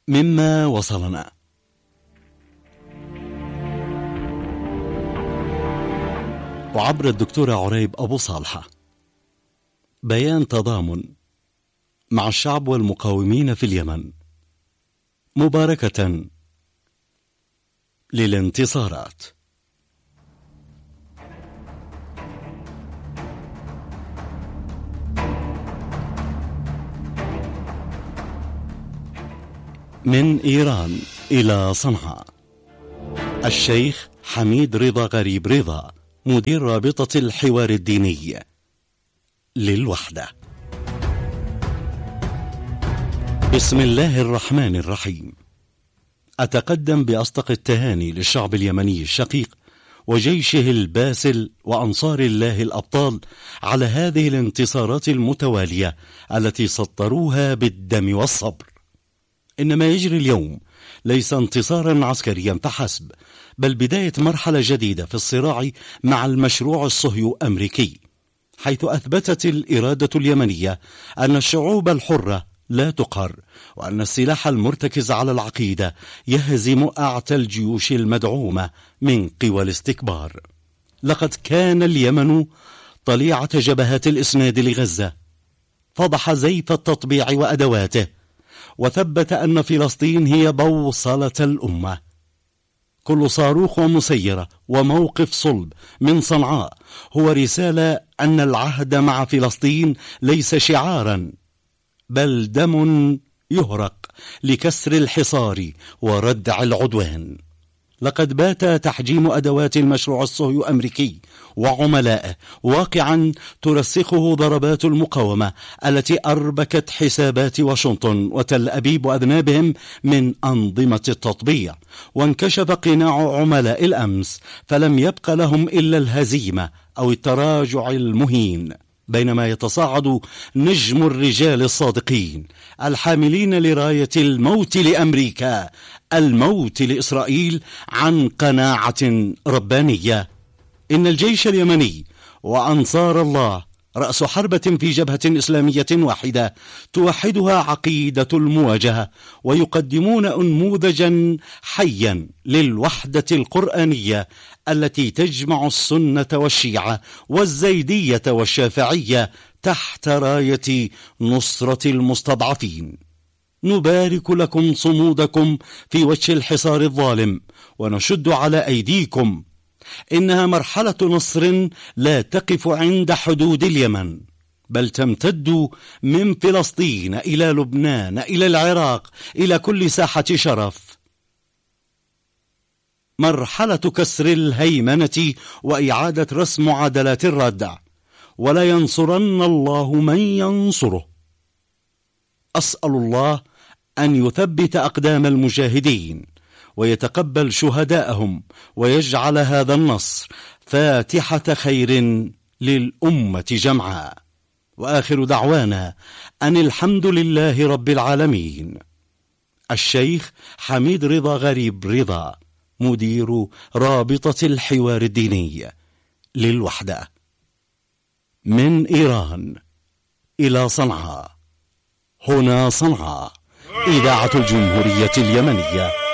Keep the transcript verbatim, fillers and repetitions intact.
مما وصلنا. وعبر الدكتورة عريب أبو صالحة بيان تضامن مع الشعب والمقاومين في اليمن مباركة للانتصارات. من إيران إلى صنعاء، الشيخ حميد رضا غريب رضا مدير رابطة الحوار الديني للوحدة. بسم الله الرحمن الرحيم. أتقدم بأصدق التهاني للشعب اليمني الشقيق وجيشه الباسل وأنصار الله الأبطال على هذه الانتصارات المتوالية التي سطروها بالدم والصبر. إن ما يجري اليوم ليس انتصارا عسكريا فحسب، بل بداية مرحلة جديدة في الصراع مع المشروع الصهيو أمريكي، حيث أثبتت الإرادة اليمنية أن الشعوب الحرة لا تقهر، وأن السلاح المرتكز على العقيدة يهزم أعتى الجيوش المدعومة من قوى الاستكبار. لقد كان اليمن طليعة جبهات الإسناد لغزة، فضح زيف التطبيع وأدواته، وثبت أن فلسطين هي بوصلة الأمة. كل صاروخ ومسيرة وموقف صلب من صنعاء هو رسالة أن العهد مع فلسطين ليس شعارا، بل دم يهرق لكسر الحصار وردع العدوان. لقد بات تحجيم أدوات المشروع الصهيو أمريكي وعملائه واقعا ترسخه ضربات المقاومة التي أربكت حسابات واشنطن وتل أبيب وأذنابهم من أنظمة التطبيع. وانكشف قناع عملاء الأمس، فلم يبق لهم إلا الهزيمة أو التراجع المهين، بينما يتصاعد نجم الرجال الصادقين الحاملين لراية الموت لأمريكا، الموت لإسرائيل، عن قناعة ربانية. إن الجيش اليمني وأنصار الله رأس حربة في جبهة إسلامية واحدة توحدها عقيدة المواجهة، ويقدمون أنموذجا حيا للوحدة القرآنية التي تجمع السنة والشيعة والزيدية والشافعية تحت راية نصرة المستضعفين. نبارك لكم صمودكم في وجه الحصار الظالم، ونشد على أيديكم. إنها مرحلة نصر لا تقف عند حدود اليمن، بل تمتد من فلسطين إلى لبنان إلى العراق إلى كل ساحة شرف. مرحلة كسر الهيمنة وإعادة رسم معادلات الردع، ولا ينصرن الله من ينصره. أسأل الله أن يثبت أقدام المجاهدين ويتقبل شهداءهم، ويجعل هذا النصر فاتحة خير للأمة جمعاء. وآخر دعوانا أن الحمد لله رب العالمين. الشيخ حميد رضا غريب رضا مدير رابطة الحوار الديني للوحدة. من إيران إلى صنعاء، هنا صنعاء، إذاعة الجمهورية اليمنية.